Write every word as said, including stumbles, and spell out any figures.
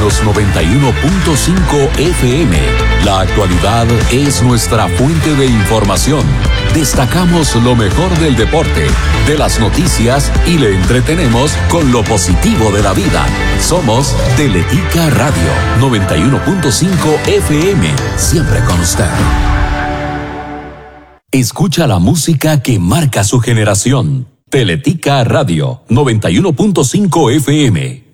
los noventa y uno punto cinco F M. La actualidad es nuestra fuente de información. Destacamos lo mejor del deporte, de las noticias y le entretenemos con lo positivo de la vida. Somos Teletica Radio noventa y uno punto cinco F M, siempre con usted. Escucha la música que marca su generación. Teletica Radio noventa y uno punto cinco F M.